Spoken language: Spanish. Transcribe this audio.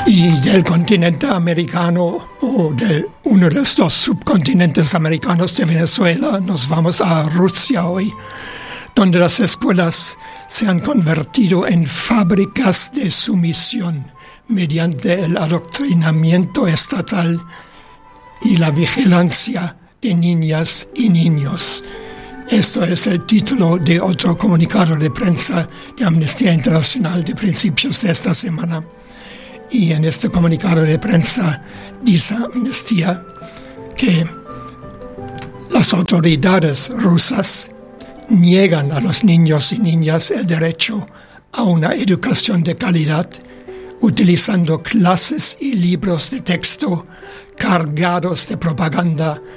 Y del continente americano o de uno de los dos subcontinentes americanos de Venezuela nos vamos a Rusia hoy, donde las escuelas se han convertido en fábricas de sumisión mediante el adoctrinamiento estatal y la vigilancia de niñas y niños. Esto es el título de otro comunicado de prensa de Amnistía Internacional de principios de esta semana. Y en este comunicado de prensa dice Amnistía que las autoridades rusas niegan a los niños y niñas el derecho a una educación de calidad, utilizando clases y libros de texto cargados de propaganda